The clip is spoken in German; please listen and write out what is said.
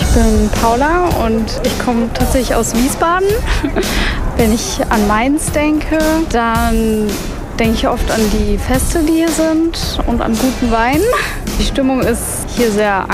Ich bin Paula und ich komme tatsächlich aus Wiesbaden. Wenn ich an Mainz denke, dann denke ich oft an die Feste, die hier sind und an guten Wein. Die Stimmung ist hier sehr